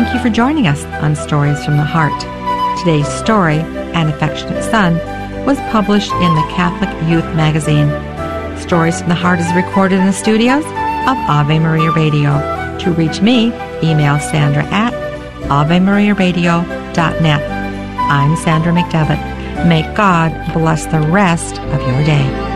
thank you for joining us on Stories from the Heart. Today's story, An Affectionate Son, was published in the Catholic Youth Magazine. Stories from the Heart is recorded in the studios of Ave Maria Radio. To reach me, email Sandra at AveMariaRadio.net. I'm Sandra McDevitt. May God bless the rest of your day.